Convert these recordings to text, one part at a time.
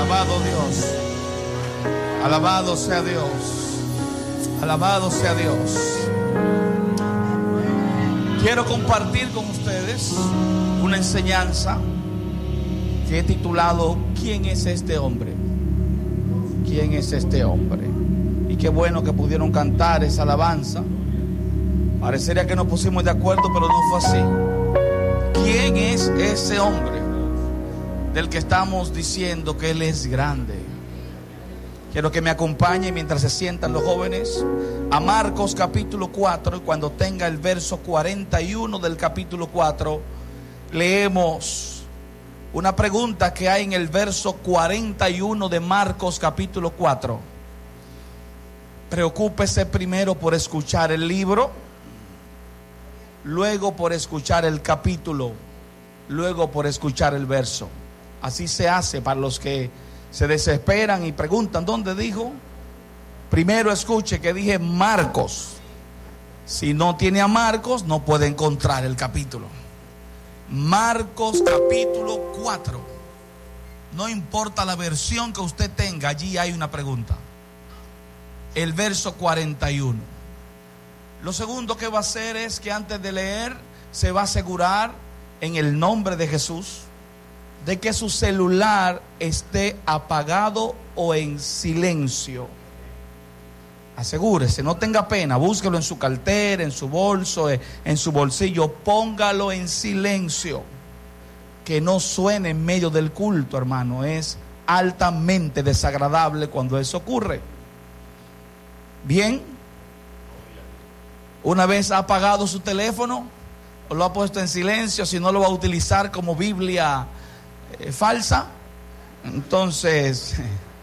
Alabado Dios. Alabado sea Dios. Alabado sea Dios. Quiero compartir con ustedes una enseñanza que he titulado ¿Quién es este hombre? ¿Quién es este hombre? Y qué bueno que pudieron cantar esa alabanza. Parecería que nos pusimos de acuerdo, pero no fue así. ¿Quién es ese hombre del que estamos diciendo que Él es grande? Quiero que me acompañen mientras se sientan los jóvenes a Marcos capítulo 4, y cuando tenga el verso 41 del capítulo 4, leemos una pregunta que hay en el verso 41 de Marcos capítulo 4. Preocúpese primero por escuchar el libro, luego por escuchar el capítulo, luego por escuchar el verso. Así se hace para los que se desesperan y preguntan ¿dónde dijo? Primero escuche que dije Marcos. Si no tiene a Marcos, no puede encontrar el capítulo. Marcos capítulo 4. No importa la versión que usted tenga, allí hay una pregunta. El verso 41. Lo segundo que va a hacer es que antes de leer se va a asegurar en el nombre de Jesús de que su celular esté apagado o en silencio. Asegúrese, no tenga pena, búsquelo en su cartera, en su bolso, en su bolsillo, póngalo en silencio. Que no suene en medio del culto, hermano, es altamente desagradable cuando eso ocurre. Bien, una vez ha apagado su teléfono o lo ha puesto en silencio, si no lo va a utilizar como Biblia falsa, entonces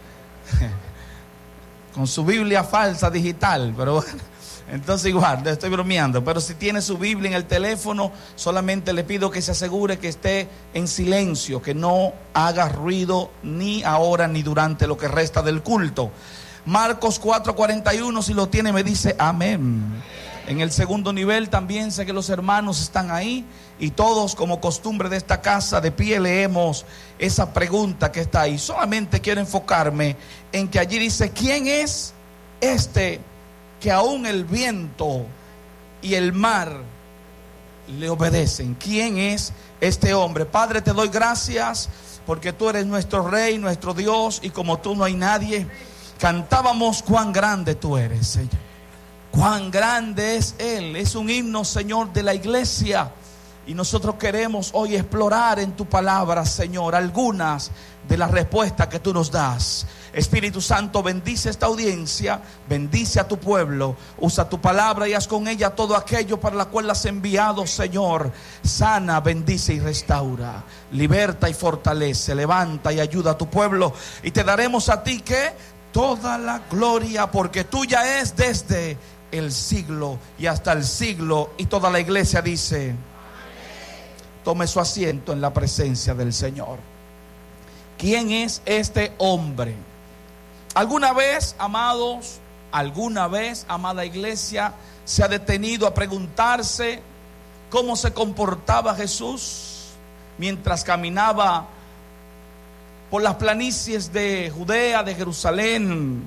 con su Biblia falsa digital, pero bueno, entonces igual, estoy bromeando, pero si tiene su Biblia en el teléfono, solamente le pido que se asegure que esté en silencio, que no haga ruido ni ahora ni durante lo que resta del culto. Marcos 4:41, si lo tiene me dice amén. En el segundo nivel también sé que los hermanos están ahí y todos, como costumbre de esta casa, de pie leemos esa pregunta que está ahí. Solamente quiero enfocarme en que allí dice: ¿quién es este que aún el viento y el mar le obedecen? ¿Quién es este hombre? Padre, te doy gracias porque tú eres nuestro Rey, nuestro Dios, y como tú no hay nadie. Cantábamos cuán grande tú eres, Señor. Cuán grande es Él. Es un himno, Señor, de la iglesia. Y nosotros queremos hoy explorar en tu palabra, Señor, algunas de las respuestas que tú nos das. Espíritu Santo, bendice esta audiencia, bendice a tu pueblo, usa tu palabra y haz con ella todo aquello para la cual la has enviado, Señor. Sana, bendice y restaura, liberta y fortalece, levanta y ayuda a tu pueblo. Y te daremos a ti que toda la gloria, porque tuya es desde el siglo y hasta el siglo. Y toda la iglesia dice: tome su asiento en la presencia del Señor. ¿Quién es este hombre? ¿Alguna vez, amados, amada iglesia, se ha detenido a preguntarse cómo se comportaba Jesús mientras caminaba por las planicies de Judea, de Jerusalén,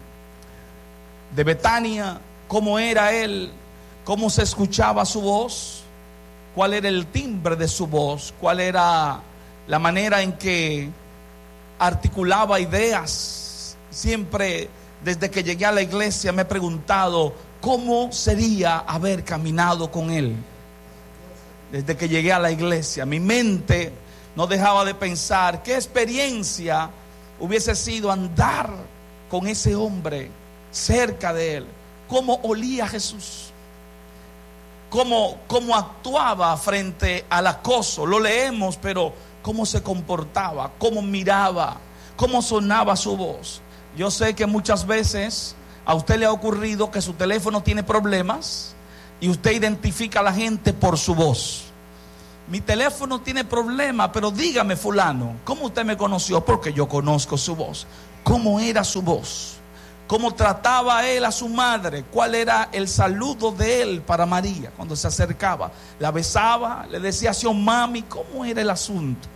de Betania? ¿Cómo era Él? ¿Cómo se escuchaba su voz? ¿Cuál era el timbre de su voz? ¿Cuál era la manera en que articulaba ideas? Siempre desde que llegué a la iglesia me he preguntado cómo sería haber caminado con Él. Desde que llegué a la iglesia mi mente no dejaba de pensar qué experiencia hubiese sido andar con ese hombre, cerca de Él. Cómo olía Jesús, cómo actuaba frente al acoso. Lo leemos, pero cómo se comportaba, cómo miraba, cómo sonaba su voz. Yo sé que muchas veces a usted le ha ocurrido que su teléfono tiene problemas y usted identifica a la gente por su voz. Mi teléfono tiene problemas, pero dígame, fulano, ¿cómo usted me conoció? Porque yo conozco su voz. ¿Cómo era su voz? ¿Cómo trataba él a su madre? ¿Cuál era el saludo de él para María cuando se acercaba? ¿La besaba? ¿Le decía así, oh, mami? ¿Cómo era el asunto?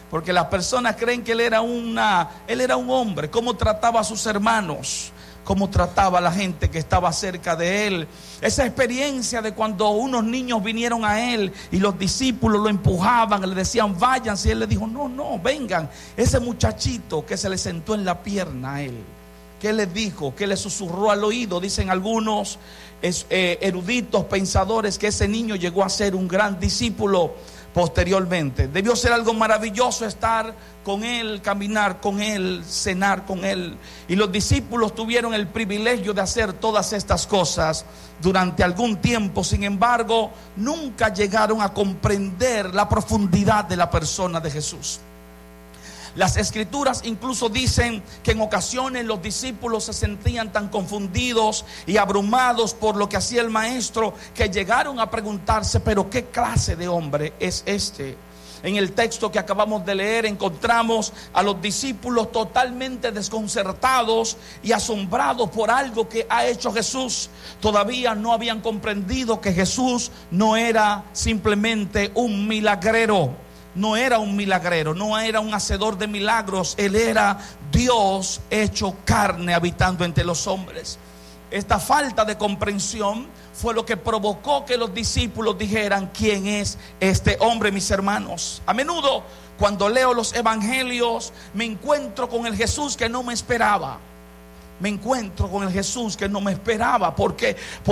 Porque las personas creen que él era un hombre, cómo trataba a sus hermanos, cómo trataba a la gente que estaba cerca de él. Esa experiencia de cuando unos niños vinieron a él y los discípulos lo empujaban, le decían váyanse, y él le dijo no, vengan. Ese muchachito que se le sentó en la pierna a él, ¿qué le dijo? ¿Qué le susurró al oído? Dicen algunos eruditos, pensadores, que ese niño llegó a ser un gran discípulo posteriormente. Debió ser algo maravilloso estar con él, caminar con él, cenar con él. Y los discípulos tuvieron el privilegio de hacer todas estas cosas durante algún tiempo. Sin embargo, nunca llegaron a comprender la profundidad de la persona de Jesús. Las escrituras incluso dicen que en ocasiones los discípulos se sentían tan confundidos y abrumados por lo que hacía el maestro, que llegaron a preguntarse, pero ¿qué clase de hombre es este? En el texto que acabamos de leer encontramos a los discípulos totalmente desconcertados y asombrados por algo que ha hecho Jesús. Todavía no habían comprendido que Jesús no era simplemente un milagrero. No era un milagrero, no era un hacedor de milagros. Él era Dios hecho carne, habitando entre los hombres. Esta falta de comprensión fue lo que provocó que los discípulos dijeran, ¿quién es este hombre, mis hermanos? A menudo, cuando leo los evangelios, me encuentro con el Jesús que no me esperaba. Me encuentro con el Jesús que no me esperaba. Porque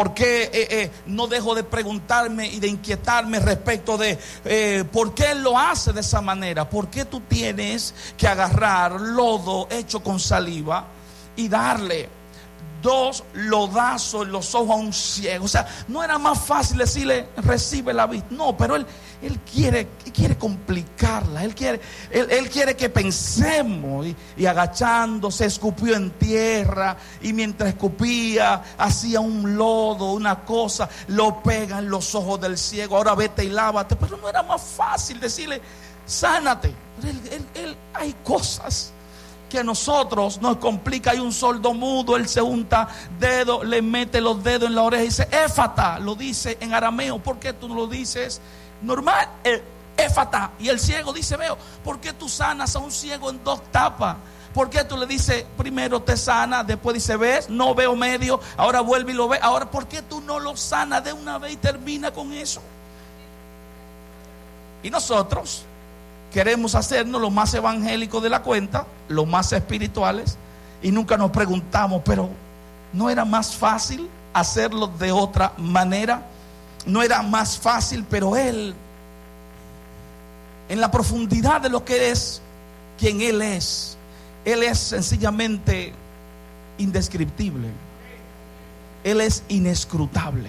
no dejo de preguntarme y de inquietarme respecto de por qué Él lo hace de esa manera. ¿Por qué tú tienes que agarrar lodo hecho con saliva y darle 2 lodazos en los ojos a un ciego? O sea, no era más fácil decirle recibe la vista. No, pero él quiere complicarla. Él quiere que pensemos. Y agachándose escupió en tierra, y mientras escupía hacía un lodo, una cosa, lo pega en los ojos del ciego. Ahora vete y lávate. Pero no era más fácil decirle sánate. Hay cosas que a nosotros nos complica. Hay un sordo mudo, él se unta dedo, le mete los dedos en la oreja y dice éfata, lo dice en arameo. ¿Por qué tú no lo dices normal? Éfata. Y el ciego dice veo. ¿Por qué tú sanas a un ciego en 2 tapas? ¿Por qué tú le dices primero te sana, después dice ves, no veo medio, ahora vuelve y lo ve? Ahora, ¿por qué tú no lo sanas de una vez y termina con eso? Y nosotros queremos hacernos lo más evangélicos de la cuenta, los más espirituales, y nunca nos preguntamos, pero ¿no era más fácil hacerlo de otra manera? No era más fácil, pero Él, en la profundidad de lo que es, quien Él es sencillamente indescriptible. Él es inescrutable.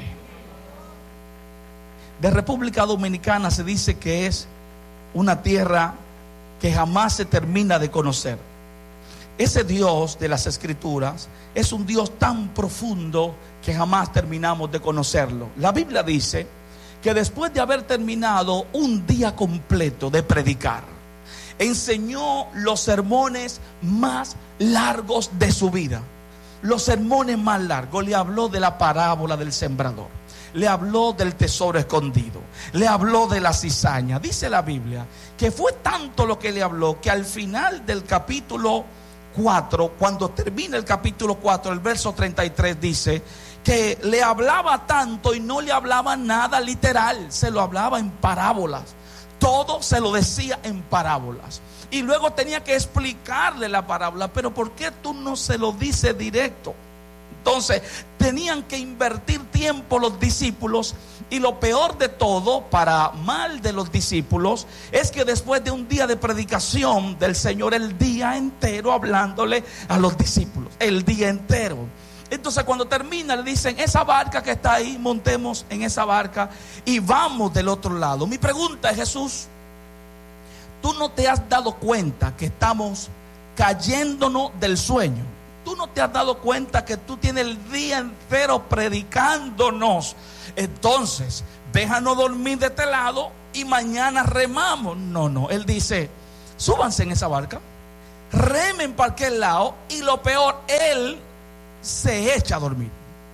De República Dominicana se dice que es una tierra que jamás se termina de conocer. Ese Dios de las Escrituras es un Dios tan profundo que jamás terminamos de conocerlo. La Biblia dice que después de haber terminado un día completo de predicar, enseñó los sermones más largos de su vida. Los sermones más largos. Le habló de la parábola del sembrador, le habló del tesoro escondido, le habló de la cizaña. Dice la Biblia que fue tanto lo que le habló que al final del capítulo 4, cuando termina el capítulo 4, el verso 33 dice que le hablaba tanto y no le hablaba nada literal, se lo hablaba en parábolas. Todo se lo decía en parábolas. Y luego tenía que explicarle la parábola. Pero ¿por qué tú no se lo dices directo? Entonces tenían que invertir tiempo los discípulos. Y lo peor de todo, para mal de los discípulos, es que después de un día de predicación del Señor, el día entero hablándole a los discípulos, el día entero. Entonces cuando termina le dicen esa barca que está ahí, montemos en esa barca y vamos del otro lado. Mi pregunta es, Jesús, ¿tú no te has dado cuenta que estamos cayéndonos del sueño? ¿Tú no te has dado cuenta que tú tienes el día entero predicándonos? Entonces, déjanos dormir de este lado y mañana remamos. No, él dice, súbanse en esa barca, remen para aquel lado, y lo peor, él se echa a dormir.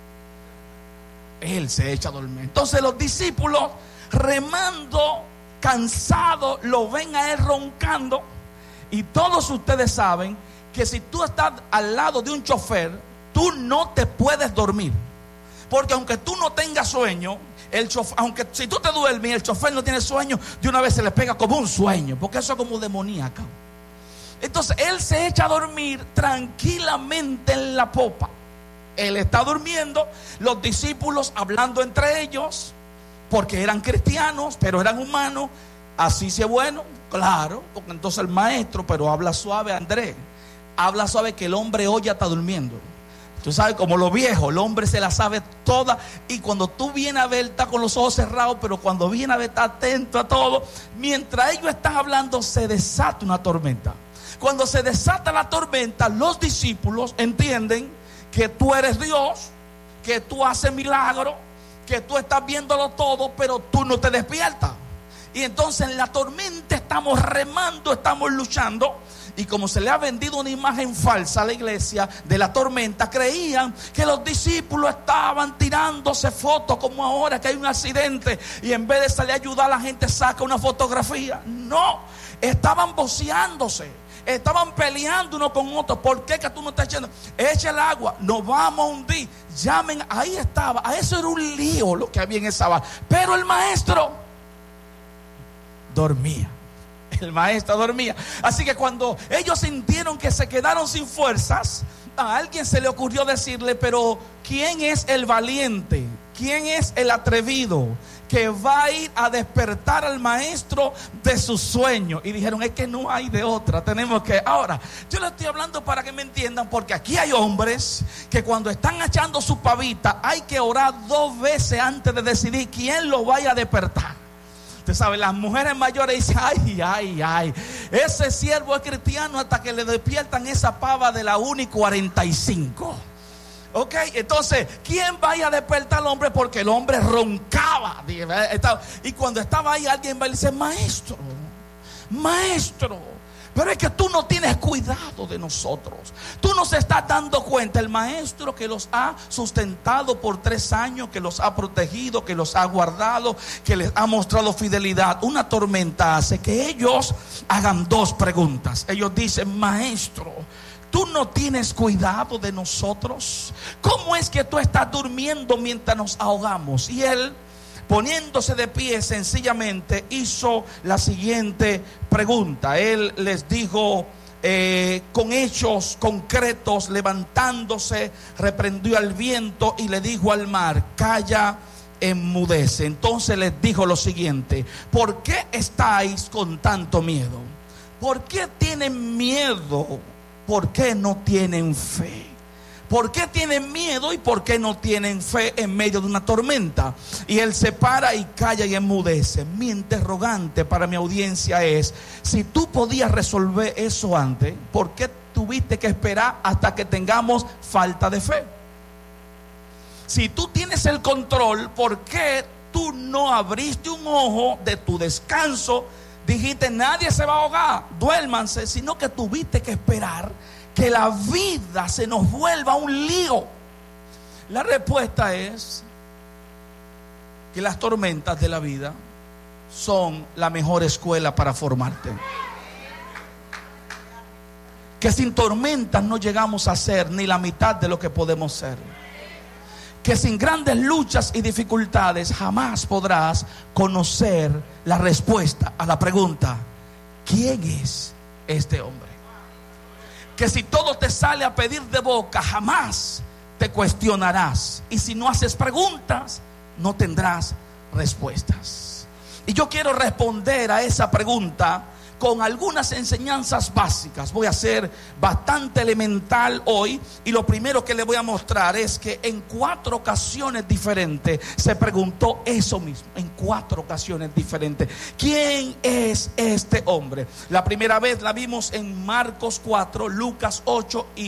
Él se echa a dormir. Entonces los discípulos remando, cansados, lo ven a él roncando. Y todos ustedes saben que si tú estás al lado de un chofer, tú no te puedes dormir. Porque aunque tú no tengas sueño, el chofer, aunque si tú te duermes y el chofer no tiene sueño, de una vez se le pega como un sueño, porque eso es como demoníaco. Entonces él se echa a dormir tranquilamente en la popa. Él está durmiendo, los discípulos hablando entre ellos, porque eran cristianos, pero eran humanos. Así sí es bueno, claro, porque entonces el maestro, pero habla suave, Andrés, habla suave, que el hombre hoy ya está durmiendo. Tú sabes, como los viejos, el hombre se la sabe toda. Y cuando tú vienes a ver, está con los ojos cerrados, pero cuando viene a ver, está atento a todo. Mientras ellos están hablando, se desata una tormenta. Cuando se desata la tormenta, los discípulos entienden que tú eres Dios, que tú haces milagros, que tú estás viéndolo todo, pero tú no te despiertas. Y entonces en la tormenta estamos remando, estamos luchando. Y como se le ha vendido una imagen falsa a la iglesia de la tormenta, creían que los discípulos estaban tirándose fotos, como ahora que hay un accidente y en vez de salir a ayudar, la gente saca una fotografía. No, estaban voceándose, estaban peleando uno con otro. ¿Por qué que tú no estás echando? Echa el agua, nos vamos a hundir. Llamen, ahí estaba. A eso era un lío lo que había en esa barra. Pero el maestro dormía. El maestro dormía. Así que cuando ellos sintieron que se quedaron sin fuerzas, a alguien se le ocurrió decirle: pero ¿quién es el valiente? ¿Quién es el atrevido que va a ir a despertar al maestro de su sueño? Y dijeron: es que no hay de otra, tenemos que. Ahora, yo le estoy hablando para que me entiendan, porque aquí hay hombres que cuando están echando su pavita, hay que orar 2 veces antes de decidir quién lo vaya a despertar. Usted sabe, las mujeres mayores dicen: ay, ese siervo es cristiano hasta que le despiertan esa pava de la 1:45. Ok, entonces, ¿quién vaya a despertar al hombre? Porque el hombre roncaba. Y cuando estaba ahí, alguien va y le dice: maestro, pero es que tú no tienes cuidado de nosotros. Tú nos estás dando cuenta. El maestro que los ha sustentado por 3 años, que los ha protegido, que los ha guardado, que les ha mostrado fidelidad. Una tormenta hace que ellos hagan 2 preguntas. Ellos dicen: maestro, ¿tú no tienes cuidado de nosotros? ¿Cómo es que tú estás durmiendo mientras nos ahogamos? Y él, poniéndose de pie, sencillamente hizo la siguiente pregunta. Él les dijo con hechos concretos, levantándose, reprendió al viento y le dijo al mar: calla, enmudece. Entonces les dijo lo siguiente: ¿por qué estáis con tanto miedo? ¿Por qué tienen miedo? ¿Por qué no tienen fe? ¿Por qué tienen miedo y por qué no tienen fe en medio de una tormenta? Y él se para y calla y enmudece. Mi interrogante para mi audiencia es: si tú podías resolver eso antes, ¿por qué tuviste que esperar hasta que tengamos falta de fe? Si tú tienes el control, ¿por qué tú no abriste un ojo de tu descanso? Dijiste: nadie se va a ahogar, duérmanse. Sino que tuviste que esperar que la vida se nos vuelva un lío. La respuesta es que las tormentas de la vida son la mejor escuela para formarte. Que sin tormentas no llegamos a ser ni la mitad de lo que podemos ser. Que sin grandes luchas y dificultades jamás podrás conocer la respuesta a la pregunta: ¿quién es este hombre? Que si todo te sale a pedir de boca, jamás te cuestionarás. Y si no haces preguntas, no tendrás respuestas. Y yo quiero responder a esa pregunta con algunas enseñanzas básicas. Voy a ser bastante elemental hoy. Y lo primero que le voy a mostrar es que en 4 ocasiones diferentes se preguntó eso mismo. En 4 ocasiones diferentes: ¿quién es este hombre? La primera vez la vimos en Marcos 4, Lucas 8 y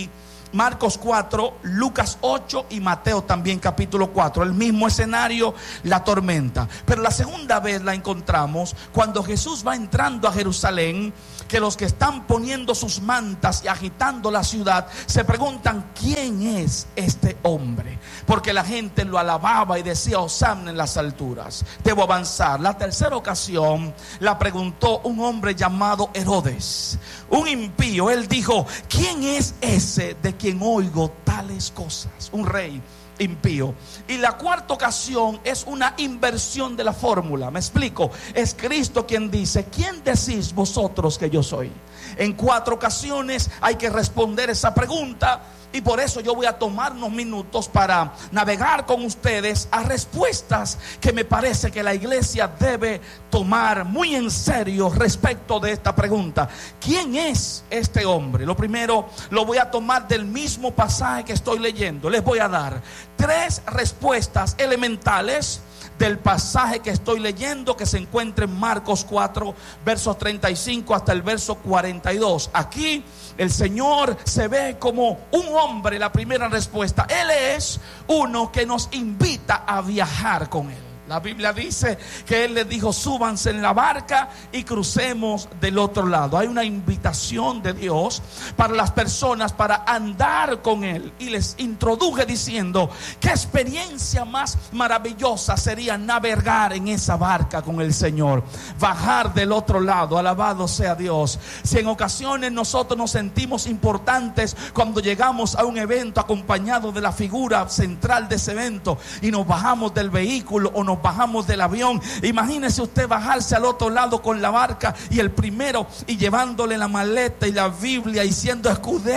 Marcos 4, Lucas 8 y Mateo también capítulo 4. El mismo escenario, la tormenta. Pero la segunda vez la encontramos cuando Jesús va entrando a Jerusalén, que los que están poniendo sus mantas y agitando la ciudad se preguntan: ¿quién es este hombre? Porque la gente lo alababa y decía: Hosanna en las alturas. Debo avanzar. La tercera ocasión la preguntó un hombre llamado Herodes, un impío. Él dijo: ¿quién es ese de quien oigo tales cosas? Un rey impío. Y la cuarta ocasión es una inversión de la fórmula. Me explico. Es Cristo quien dice: ¿quién decís vosotros que yo soy? En 4 ocasiones hay que responder esa pregunta. Y por eso yo voy a tomar unos minutos para navegar con ustedes a respuestas que me parece que la iglesia debe tomar muy en serio respecto de esta pregunta. ¿Quién es este hombre? Lo primero lo voy a tomar del mismo pasaje que estoy leyendo. Les voy a dar 3 respuestas elementales del pasaje que estoy leyendo, que se encuentra en Marcos 4, versos 35 hasta el verso 42. Aquí el Señor se ve como un hombre. La primera respuesta: Él es uno que nos invita a viajar con Él. La Biblia dice que Él les dijo: súbanse en la barca y crucemos del otro lado. Hay una invitación de Dios para las personas para andar con Él. Y les introduje diciendo: qué experiencia más maravillosa sería navegar en esa barca con el Señor, bajar del otro lado. Alabado sea Dios. Si en ocasiones nosotros nos sentimos importantes cuando llegamos a un evento acompañado de la figura central de ese evento y nos bajamos del vehículo o nos bajamos del avión, imagínese usted bajarse al otro lado con la barca y el primero y llevándole la maleta y la Biblia y siendo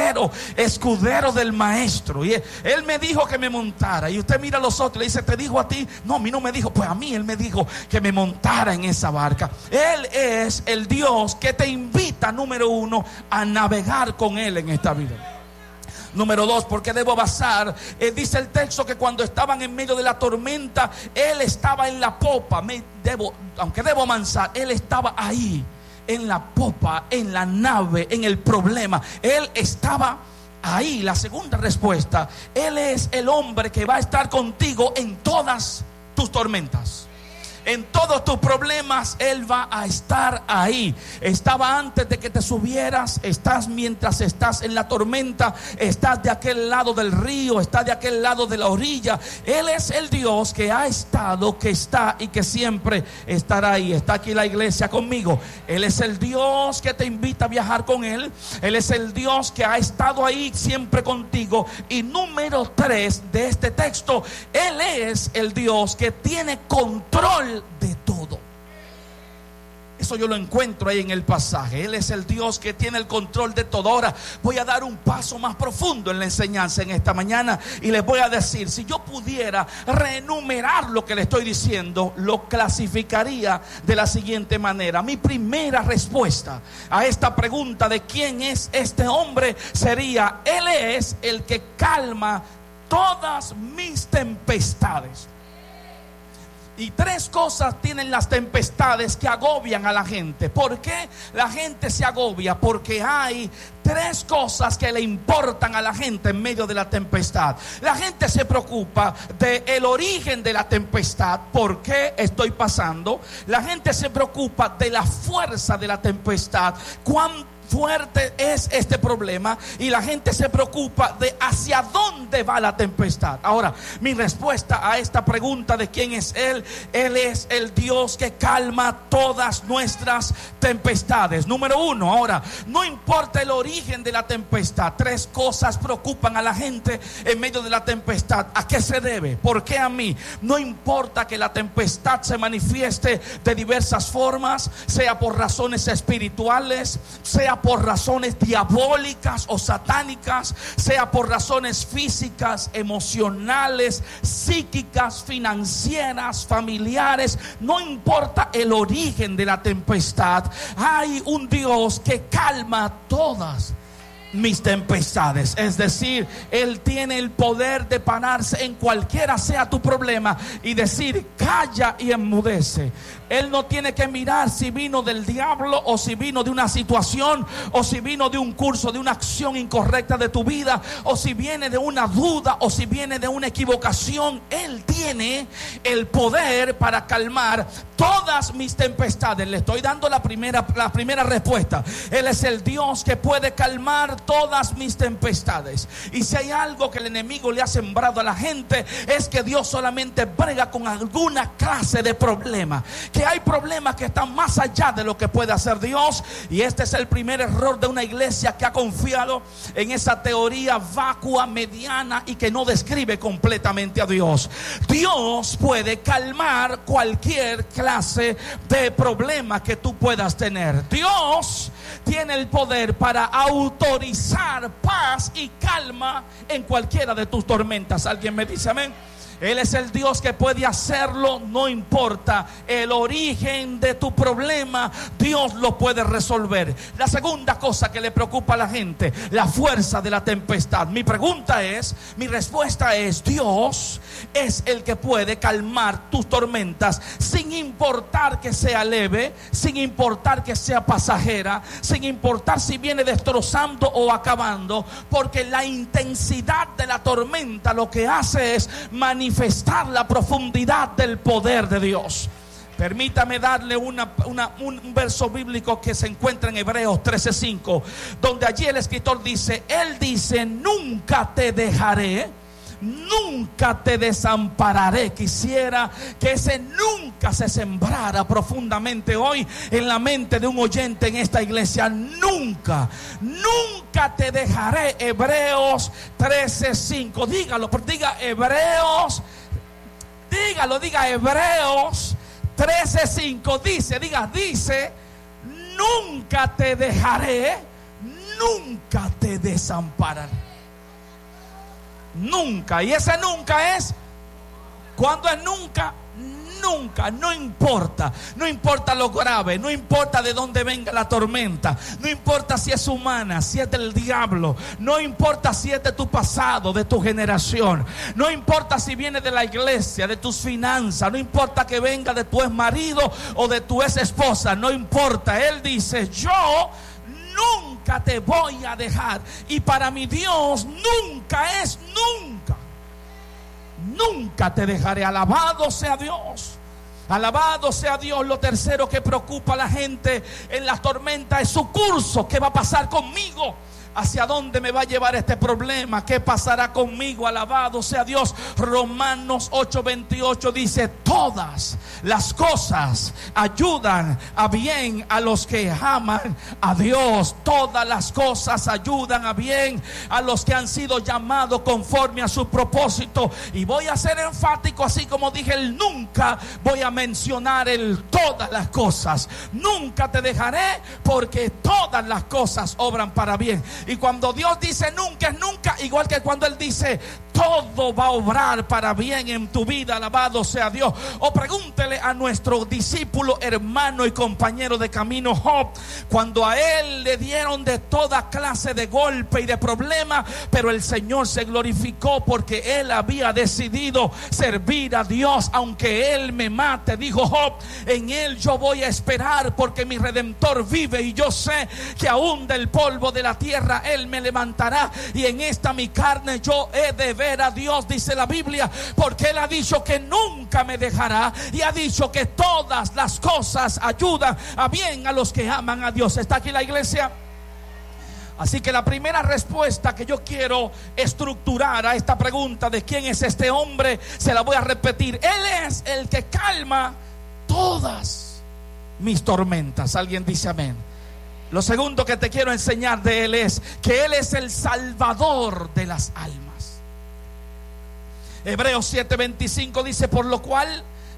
escudero del maestro. Y él me dijo que me montara, y usted mira a los otros y le dice: ¿te dijo a ti? No, a mí no me dijo. Pues a mí él me dijo que me montara en esa barca. Él es el Dios que te invita, número 1, a navegar con Él en esta vida. Número 2, ¿por qué debo avanzar? Dice el texto que cuando estaban en medio de la tormenta, Él estaba en la popa. Aunque debo avanzar, Él estaba ahí, en la popa, en la nave, en el problema. Él estaba ahí. La segunda respuesta: Él es el hombre que va a estar contigo en todas tus tormentas. En todos tus problemas Él va a estar ahí. Estaba antes de que te subieras, estás mientras estás en la tormenta, estás de aquel lado del río, estás de aquel lado de la orilla. Él es el Dios que ha estado, que está y que siempre estará ahí. Está aquí la iglesia conmigo. Él es el Dios que te invita a viajar con Él. Él es el Dios que ha estado ahí siempre contigo. Y número 3 de este texto: Él es el Dios que tiene control de todo. Eso yo lo encuentro ahí en el pasaje. Él es el Dios que tiene el control de todo. Ahora voy a dar un paso más profundo en la enseñanza en esta mañana y les voy a decir: si yo pudiera reenumerar lo que le estoy diciendo, lo clasificaría de la siguiente manera. Mi primera respuesta a esta pregunta de quién es este hombre sería: Él es el que calma todas mis tempestades. Y 3 cosas tienen las tempestades que agobian a la gente. ¿Por qué la gente se agobia? Porque hay 3 cosas que le importan a la gente en medio de la tempestad. La gente se preocupa del origen de la tempestad. ¿Por qué estoy pasando? La gente se preocupa de la fuerza de la tempestad. ¿Cuán fuerte es este problema? Y la gente se preocupa de hacia dónde va la tempestad. Ahora, mi respuesta a esta pregunta de quién es Él: Él es el Dios que calma todas nuestras tempestades. Número 1, ahora, no importa el origen de la tempestad, 3 cosas preocupan a la gente en medio de la tempestad. ¿A qué se debe? ¿Por qué a mí? No importa que la tempestad se manifieste de diversas formas, sea por razones espirituales, sea por razones diabólicas o satánicas, sea por razones físicas, emocionales, psíquicas, financieras, familiares. No importa el origen de la tempestad, hay un Dios que calma todas mis tempestades. Es decir, Él tiene el poder de pararse en cualquiera sea tu problema y decir calla y enmudece. Él no tiene que mirar si vino del diablo o si vino de una situación o si vino de un curso, de una acción incorrecta de tu vida, o si viene de una duda o si viene de una equivocación. Él tiene el poder para calmar todas mis tempestades. Le estoy dando la primera respuesta. Él es el Dios que puede calmar todas mis tempestades. Y si hay algo que el enemigo le ha sembrado a la gente, es que Dios solamente brega con alguna clase de problema, que hay problemas que están más allá de lo que puede hacer Dios. Y este es el primer error de una iglesia que ha confiado en esa teoría vacua, mediana y que no describe completamente a Dios. Dios puede calmar cualquier clase de problema que tú puedas tener. Dios tiene el poder para autorizar paz y calma en cualquiera de tus tormentas. ¿Alguien me dice amén? Él es el Dios que puede hacerlo, no importa el origen de tu problema, Dios lo puede resolver. La segunda cosa que le preocupa a la gente, la fuerza de la tempestad. Mi respuesta es, Dios es el que puede calmar tus tormentas sin importar que sea leve, sin importar que sea pasajera, sin importar si viene destrozando o acabando, porque la intensidad de la tormenta lo que hace es manifestar la profundidad del poder de Dios. Permítame darle un verso bíblico que se encuentra en Hebreos 13:5, donde allí el escritor dice, Él dice, nunca te dejaré, nunca te desampararé. Quisiera que ese nunca se sembrara profundamente hoy en la mente de un oyente en esta iglesia. Nunca te dejaré. Hebreos 13:5. Dígalo, diga Hebreos. Diga Hebreos 13:5. Dice, nunca te dejaré, nunca te desampararé. Nunca. Y ese nunca es, ¿cuándo es nunca? Nunca, no importa lo grave, no importa de dónde venga la tormenta, no importa si es humana, si es del diablo, no importa si es de tu pasado, de tu generación, no importa si viene de la iglesia, de tus finanzas, no importa que venga de tu ex marido o de tu ex esposa, no importa. Él dice, yo nunca te voy a dejar. Y para mi Dios nunca es nunca. Nunca te dejaré. Alabado sea Dios. Alabado sea Dios. Lo tercero que preocupa a la gente en las tormentas es su curso. ¿Qué va a pasar conmigo? ¿Hacia dónde me va a llevar este problema? ¿Qué pasará conmigo? Alabado sea Dios. Romanos 8:28 dice, todas las cosas ayudan a bien a los que aman a Dios. Todas las cosas ayudan a bien a los que han sido llamados conforme a su propósito. Y voy a ser enfático, así como dije el nunca, voy a mencionar el todas las cosas. Nunca te dejaré, porque todas las cosas obran para bien. Y cuando Dios dice nunca es nunca, igual que cuando Él dice todo va a obrar para bien en tu vida. Alabado sea Dios. O pregúntele a nuestro discípulo, hermano y compañero de camino Job, cuando a él le dieron de toda clase de golpe y de problema, pero el Señor se glorificó porque él había decidido servir a Dios. Aunque él me mate, dijo Job, en él yo voy a esperar, porque mi Redentor vive y yo sé que aún del polvo de la tierra él me levantará, y en esta mi carne yo he de ver a Dios, dice la Biblia, porque Él ha dicho que nunca me dejará, y ha dicho que todas las cosas ayudan a bien a los que aman a Dios. ¿Está aquí la iglesia? Así que la primera respuesta que yo quiero estructurar a esta pregunta de quién es este hombre, se la voy a repetir. Él es el que calma todas mis tormentas. Alguien dice amén. Lo segundo que te quiero enseñar de Él es que Él es el Salvador de las almas. Hebreos 7:25 dice, por lo cual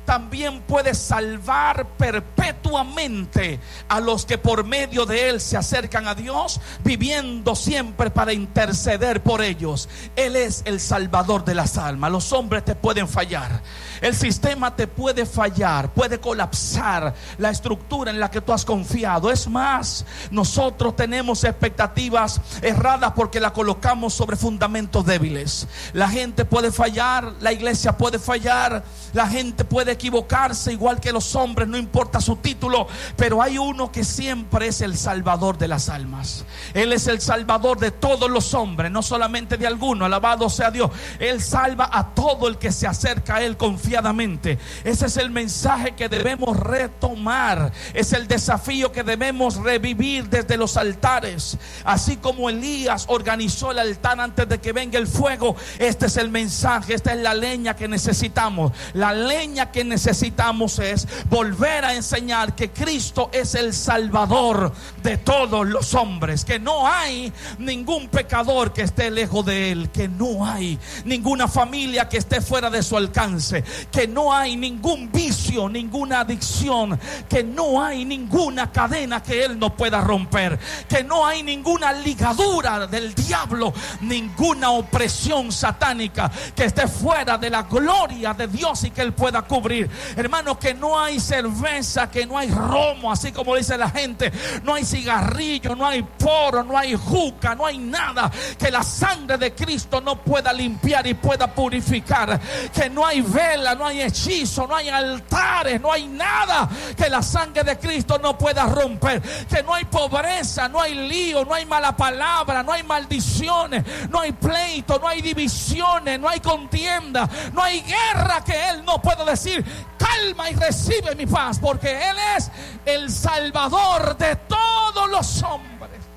también puede salvar perpetuamente a los que por medio de Él se acercan a Dios, viviendo siempre para interceder por ellos. Él es el Salvador de las almas. Los hombres te pueden fallar, el sistema te puede fallar, puede colapsar la estructura en la que tú has confiado. Es más, nosotros tenemos expectativas erradas porque la colocamos sobre fundamentos débiles. La gente puede fallar, la iglesia puede fallar, la gente puede equivocarse igual que los hombres, no importa su título, pero hay uno que siempre es el Salvador de las almas. Él es el Salvador de todos los hombres, no solamente de algunos. Alabado sea Dios. Él salva a todo el que se acerca a Él confiadamente. Ese es el mensaje que debemos retomar, es el desafío que debemos revivir desde los altares. Así como Elías organizó el altar antes de que venga el fuego, este es el mensaje, esta es la leña que necesitamos. La leña que necesitamos es volver a enseñar que Cristo es el Salvador de todos los hombres, que no hay ningún pecador que esté lejos de Él, que no hay ninguna familia que esté fuera de su alcance, que no hay ningún vicio, ninguna adicción, que no hay ninguna cadena que Él no pueda romper, que no hay ninguna ligadura del diablo, ninguna opresión satánica que esté fuera de la gloria de Dios y que Él pueda cubrir. Hermano, que no hay cerveza, que no hay romo, así como dice la gente, no hay cigarrillo, no hay poro, no hay juca, no hay nada que la sangre de Cristo no pueda limpiar y pueda purificar, que no hay vela, no hay hechizo, no hay altares, no hay nada que la sangre de Cristo no pueda romper, que no hay pobreza, no hay lío, no hay mala palabra, no hay maldiciones, no hay pleito, no hay divisiones, no hay contienda, no hay guerra que Él no pueda decir: calma y recibe mi paz, porque Él es el Salvador de todos los hombres.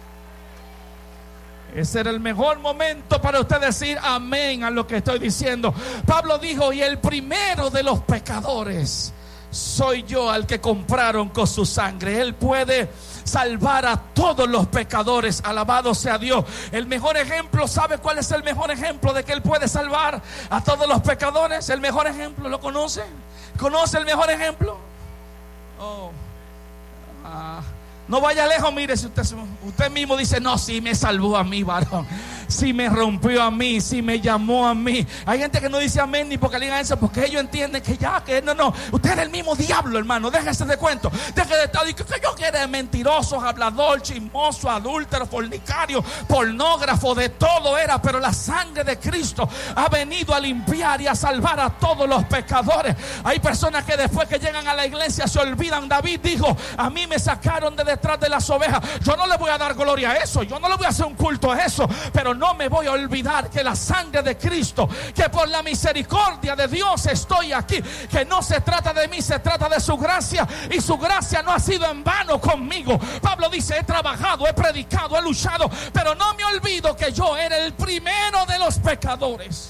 Ese era el mejor momento para usted decir amén a lo que estoy diciendo. Pablo dijo: y el primero de los pecadores soy yo, al que compraron con su sangre. Él puede salvar a todos los pecadores. Alabado sea Dios. El mejor ejemplo, ¿sabe cuál es el mejor ejemplo de que Él puede salvar a todos los pecadores? El mejor ejemplo, ¿lo conoce? ¿Conoce el mejor ejemplo? No vaya lejos, mire, si usted mismo dice: no, si me salvó a mí, varón, si me rompió a mí, si me llamó a mí. Hay gente que no dice amén ni porque le digan eso, porque ellos entienden que ya, que no, usted es el mismo diablo, hermano. Déjese de cuento, deje de estar, que yo quiero mentiroso, hablador, chismoso, adúltero, fornicario, pornógrafo, de todo era. Pero la sangre de Cristo ha venido a limpiar y a salvar a todos los pecadores. Hay personas que después que llegan a la iglesia se olvidan. David dijo: a mí me sacaron de detrás de las ovejas. Yo no le voy a dar gloria a eso, yo no le voy a hacer un culto a eso, pero no me voy a olvidar que la sangre de Cristo, que por la misericordia de Dios estoy aquí, que no se trata de mí, se trata de su gracia, y su gracia no ha sido en vano conmigo. Pablo dice: he trabajado, he predicado, he luchado, pero no me olvido que yo era el primero de los pecadores.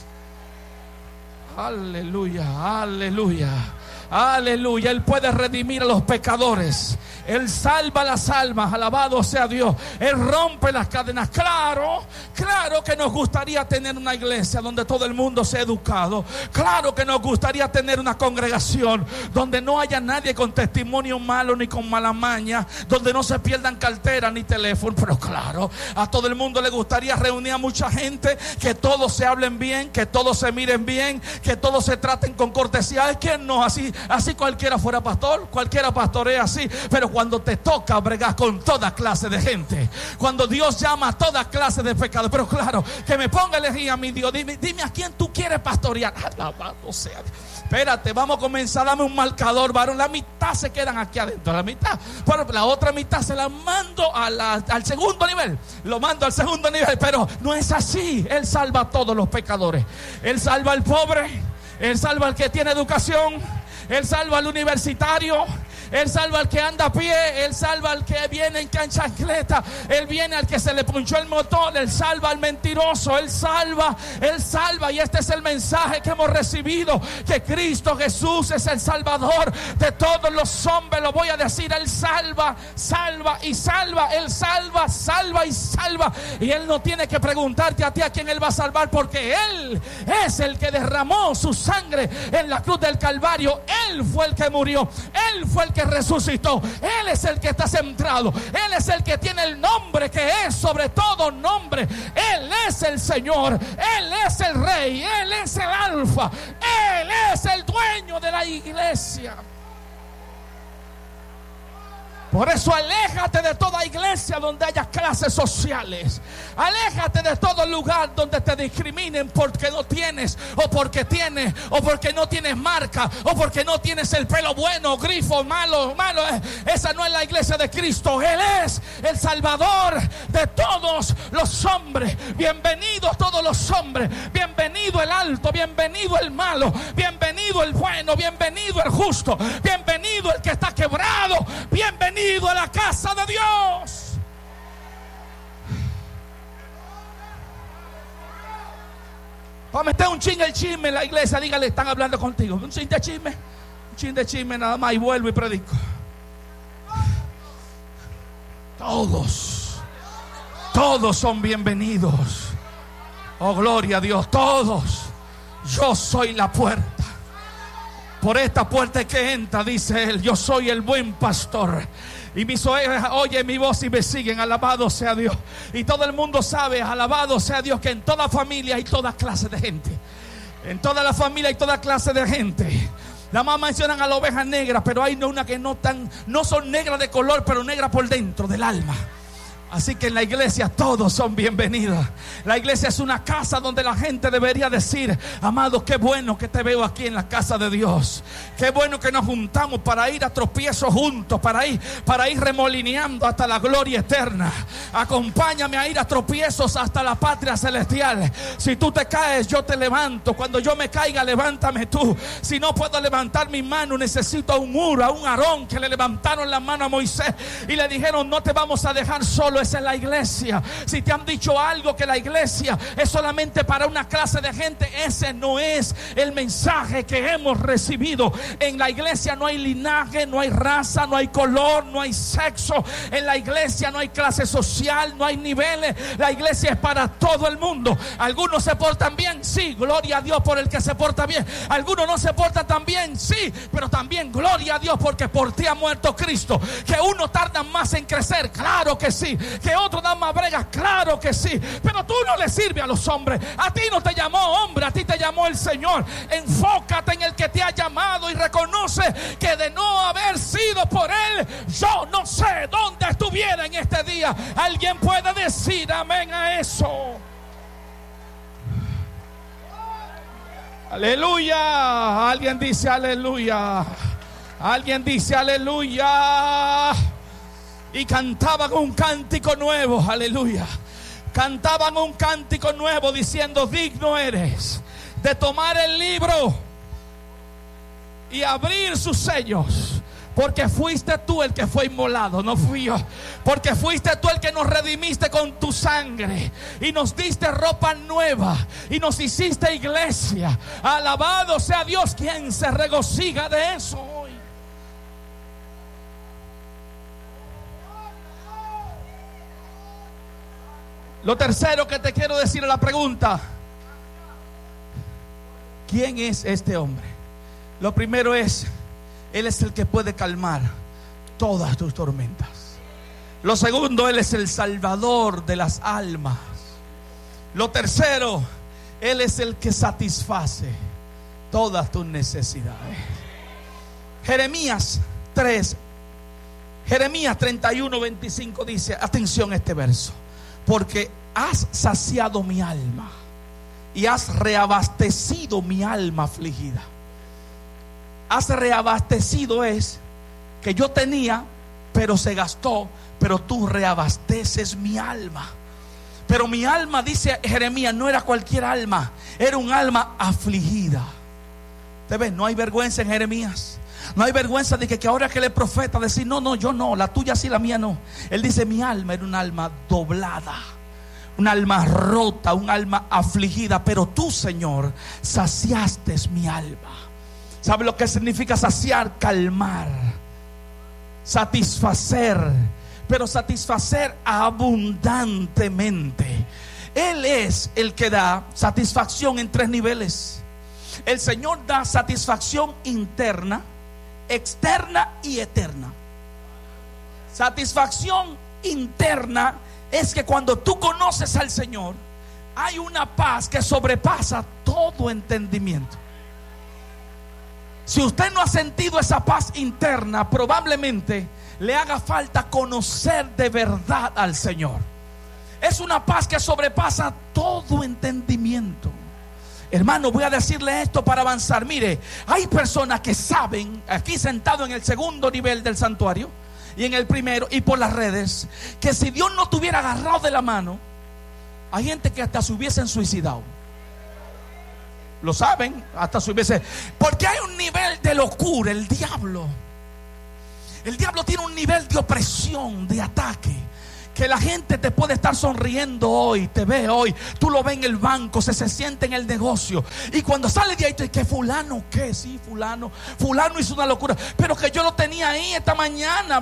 Aleluya, aleluya, aleluya. Él puede redimir a los pecadores. Él salva las almas, alabado sea Dios. Él rompe las cadenas. Claro que nos gustaría tener una iglesia donde todo el mundo sea educado. Claro que nos gustaría tener una congregación donde no haya nadie con testimonio malo ni con mala maña, donde no se pierdan carteras ni teléfono. Pero claro, a todo el mundo le gustaría reunir a mucha gente, que todos se hablen bien, que todos se miren bien, que todos se traten con cortesía. Es que no, así cualquiera fuera pastor, cualquiera pastorea así. Pero cuando te toca bregar con toda clase de gente, cuando Dios llama a toda clase de pecado, pero claro, que me ponga a elegir a mi Dios, dime a quién tú quieres pastorear. Alabado sea Dios. Espérate, vamos a comenzar, dame un marcador, varón. La mitad se quedan aquí adentro, la mitad, pero la otra mitad se la mando al segundo nivel, lo mando al segundo nivel. Pero no es así. Él salva a todos los pecadores. Él salva al pobre, Él salva al que tiene educación, Él salva al universitario, Él salva al que anda a pie, Él salva al que viene en chancleta, Él viene al que se le punchó el motor, Él salva al mentiroso, Él salva. Y este es el mensaje que hemos recibido, que Cristo Jesús es el Salvador de todos los hombres. Lo voy a decir, Él salva, salva y salva. Él salva, salva y salva. Y Él no tiene que preguntarte a ti a quién Él va a salvar, porque Él es el que derramó su sangre en la cruz del Calvario. Él fue el que murió, Él fue el que resucitó, Él es el que está centrado, Él es el que tiene el nombre que es sobre todo nombre. Él es el Señor, Él es el Rey, Él es el Alfa, Él es el dueño de la iglesia. Por eso aléjate de toda iglesia donde haya clases sociales. Aléjate de todo lugar donde te discriminen porque no tienes, o porque tienes, o porque no tienes marca, o porque no tienes el pelo bueno, grifo, malo. Esa no es la iglesia de Cristo. Él es el Salvador de todos los hombres. Bienvenidos todos los hombres. Bienvenido el alto, bienvenido el malo, bienvenido el bueno, bienvenido el justo, bienvenido el que está quebrado, bienvenido a la casa de Dios. Para meter un chin el chisme en la iglesia, dígale, están hablando contigo. Un chin de chisme nada más, y vuelvo y predico. Todos son bienvenidos. Oh, gloria a Dios, todos. Yo soy la puerta. Por esta puerta es que entra, dice Él. Yo soy el buen pastor. Y mis ovejas oyen mi voz y me siguen. Alabado sea Dios. Y todo el mundo sabe, alabado sea Dios, que en toda familia hay toda clase de gente. En toda la familia hay toda clase de gente. Nada más mencionan a las ovejas negras, pero hay una que no son negras de color, pero negras por dentro del alma. Así que en la iglesia todos son bienvenidos. La iglesia es una casa donde la gente debería decir: amado, qué bueno que te veo aquí en la casa de Dios. Qué bueno que nos juntamos para ir a tropiezos juntos, para ir remolineando hasta la gloria eterna. Acompáñame a ir a tropiezos hasta la patria celestial. Si tú te caes, yo te levanto. Cuando yo me caiga, levántame tú. Si no puedo levantar mi mano, necesito a un Hur, a un Aarón, que le levantaron la mano a Moisés y le dijeron: no te vamos a dejar solo. Esa es la iglesia. Si te han dicho algo que la iglesia es solamente para una clase de gente, ese no es el mensaje que hemos recibido. En la iglesia no hay linaje, no hay raza, no hay color, no hay sexo. En la iglesia no hay clase social, no hay niveles. La iglesia es para todo el mundo. Algunos se portan bien, sí, gloria a Dios por el que se porta bien. Algunos no se portan tan bien, sí, pero también gloria a Dios porque por ti ha muerto Cristo. Que uno tarda más en crecer, claro que sí. Que otro da más bregas, claro que sí. Pero tú no le sirves a los hombres. A ti no te llamó hombre, a ti te llamó el Señor. Enfócate en el que te ha llamado y reconoce que de no haber sido por Él, yo no sé dónde estuviera en este día. Alguien puede decir amén a eso. Aleluya. Alguien dice aleluya. Alguien dice aleluya. Y cantaban un cántico nuevo, aleluya. Cantaban un cántico nuevo diciendo: digno eres de tomar el libro y abrir sus sellos, porque fuiste tú el que fue inmolado, no fui yo. Porque fuiste tú el que nos redimiste con tu sangre y nos diste ropa nueva y nos hiciste iglesia. Alabado sea Dios, quien se regocija de eso hoy. Lo tercero que te quiero decir es la pregunta: ¿quién es este hombre? Lo primero es: Él es el que puede calmar todas tus tormentas. Lo segundo: Él es el Salvador de las almas. Lo tercero: Él es el que satisface todas tus necesidades. Jeremías 31:25 dice, atención a este verso: porque has saciado mi alma y has reabastecido mi alma afligida. Has reabastecido es que yo tenía, pero se gastó, pero tú reabasteces mi alma. Pero mi alma, dice Jeremías, no era cualquier alma, era un alma afligida. ¿Te ves? No hay vergüenza en Jeremías. No hay vergüenza de que ahora que él es profeta decir, no, yo no, la tuya sí, la mía no. Él dice, mi alma era un alma doblada, un alma rota, un alma afligida, pero tú, Señor, saciaste mi alma. ¿Sabe lo que significa saciar? Calmar, satisfacer, pero satisfacer abundantemente. Él es el que da satisfacción en 3 niveles. El Señor da satisfacción interna, externa y eterna. Satisfacción interna es que cuando tú conoces al Señor, hay una paz que sobrepasa todo entendimiento. Si usted no ha sentido esa paz interna, probablemente le haga falta conocer de verdad al Señor. Es una paz que sobrepasa todo entendimiento. Hermano, voy a decirle esto para avanzar. Mire, hay personas que saben, aquí sentado en el segundo nivel del santuario y en el primero y por las redes, que si Dios no tuviera agarrado de la mano, hay gente que hasta se hubiesen suicidado. Lo saben, hasta se hubiese. Porque hay un nivel de locura. El diablo tiene un nivel de opresión, de ataque, que la gente te puede estar sonriendo hoy, te ve hoy, tú lo ves en el banco, se siente en el negocio, y cuando sale de ahí, tú dices, ¿qué fulano? ¿Qué? Sí, fulano hizo una locura, pero que yo lo tenía ahí esta mañana.